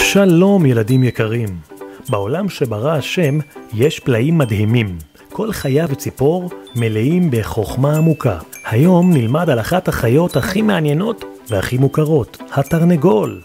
שלום ילדים יקרים, בעולם שברא השם יש פלאים מדהימים. כל חיה וציפור מלאים בחוכמה עמוקה. היום נלמד על אחת החיות הכי מעניינות והכי מוכרות, התרנגול.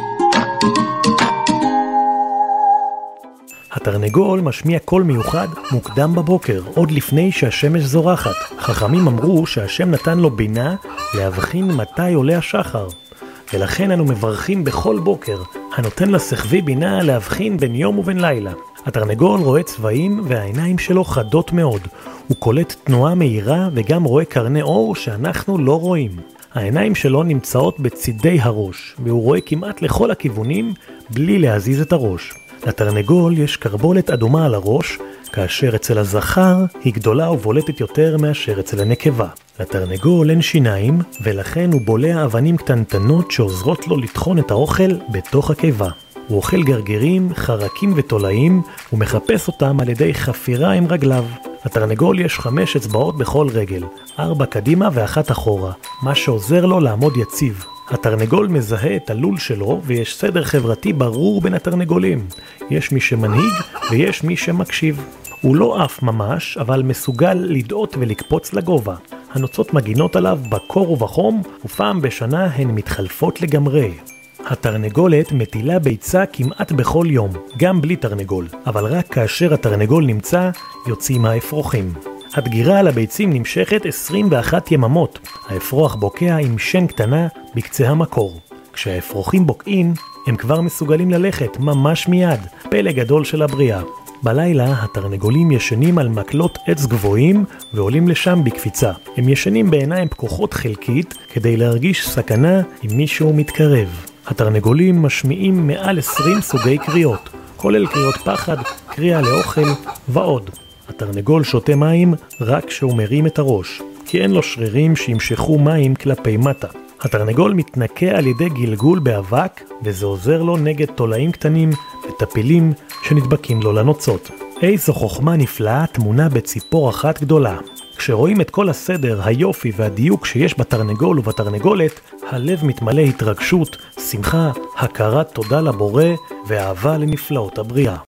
התרנגול משמיע קול מיוחד מוקדם בבוקר, עוד לפני שהשמש זורחת. חכמים אמרו שהשם נתן לו בינה להבחין מתי עולה השחר. ולכן אנו מברכים בכל בוקר, הנותן לשכבי בינה להבחין בין יום ובין לילה. התרנגול רואה צבעים והעיניים שלו חדות מאוד. הוא קולט תנועה מהירה וגם רואה קרני אור שאנחנו לא רואים. העיניים שלו נמצאות בצידי הראש, והוא רואה כמעט לכל הכיוונים בלי להזיז את הראש. לתרנגול יש קרבולת אדומה על הראש, כאשר אצל הזכר היא גדולה ובולטת יותר מאשר אצל הנקבה. לתרנגול אין שיניים, ולכן הוא בולע אבנים קטנטנות שעוזרות לו לטחון את האוכל בתוך הקיבה. הוא אוכל גרגירים, חרקים ותולעים, ומחפש אותם על ידי חפירה עם רגליו. לתרנגול יש 5 אצבעות בכל רגל, 4 קדימה ו1 אחורה, מה שעוזר לו לעמוד יציב. התרנגול מזהה את הלול שלו, ויש סדר חברתי ברור בין התרנגולים. יש מי שמנהיג ויש מי שמקשיב. הוא לא אף ממש, אבל מסוגל לדאות ולקפוץ לגובה. הנוצות מגינות עליו בקור ובחום, ופעם בשנה הן מתחלפות לגמרי. התרנגולת מטילה ביצה כמעט בכל יום, גם בלי תרנגול, אבל רק כאשר התרנגול נמצא, יוצאים האפרוחים. הדגירה על הביצים נמשכת 21 יממות. האפרוח בוקע עם שן קטנה בקצה המקור. כשהאפרוחים בוקעים, הם כבר מסוגלים ללכת ממש מיד, פלא גדול של הבריאה. בלילה התרנגולים ישנים על מקלות עץ גבוהים ועולים לשם בקפיצה. הם ישנים בעיניים פקוחות חלקית כדי להרגיש סכנה אם מישהו מתקרב. התרנגולים משמיעים מעל 20 סוגי קריאות, כולל קריאות פחד, קריאה לאוכל ועוד. התרנגול שותה מים רק כשהוא מרים את הראש, כי אין לו שרירים שימשכו מים כלפי מטה. התרנגול מתנקה על ידי גלגול באבק, וזה עוזר לו נגד תולעים קטנים וטפילים שנדבקים לו לנוצות. איזו חוכמה נפלאה תמונה בציפור אחת גדולה. כשרואים את כל הסדר, היופי והדיוק שיש בתרנגול ובתרנגולת, הלב מתמלא התרגשות, שמחה, הכרת תודה לבורא ואהבה לנפלאות הבריאה.